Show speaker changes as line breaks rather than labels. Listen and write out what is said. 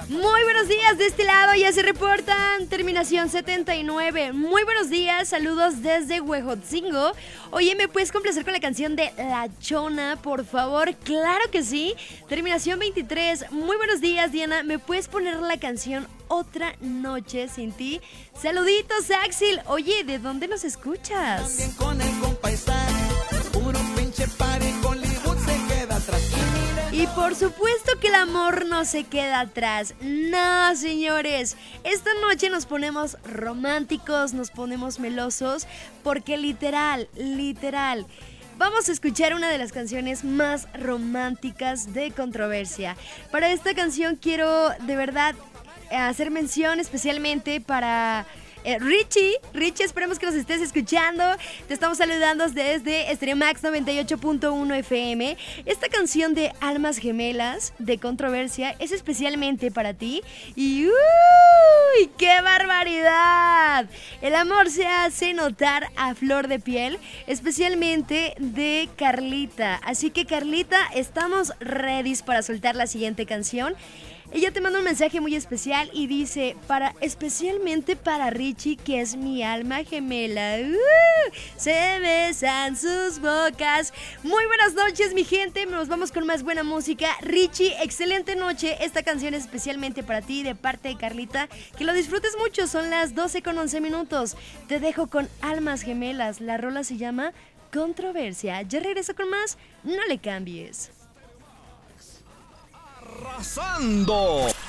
Muy buenos días, de este lado ya se reportan terminación 79. Muy buenos días, saludos desde Huejotzingo. Oye, ¿me puedes complacer con la canción de La Chona, por favor? Claro que sí. Terminación 23. Muy buenos días, Diana, ¿me puedes poner la canción Otra Noche Sin Ti? Saluditos, Axel. Oye, ¿de dónde nos escuchas?
También con el compa Isaac, puro pinche party, Hollywood se queda atrás.
Y por supuesto que el amor no se queda atrás. No, señores. Esta noche nos ponemos románticos, nos ponemos melosos, porque literal, vamos a escuchar una de las canciones más románticas de Controversia. Para esta canción quiero de verdad hacer mención especialmente para Richie, esperemos que nos estés escuchando. Te estamos saludando desde Stereo Max 98.1 FM. Esta canción de Almas Gemelas de Controversia es especialmente para ti. Y ¡uy! ¡Qué barbaridad! El amor se hace notar a flor de piel, especialmente de Carlita. Así que, Carlita, estamos ready para soltar la siguiente canción. Ella te manda un mensaje muy especial y dice, especialmente para Richie, que es mi alma gemela. Se besan sus bocas. Muy buenas noches, mi gente. Nos vamos con más buena música. Richie, excelente noche. Esta canción es especialmente para ti, de parte de Carlita. Que lo disfrutes mucho. Son las 12:11. Te dejo con Almas Gemelas. La rola se llama Controversia. Ya regreso con más. No le cambies.
Arrasando.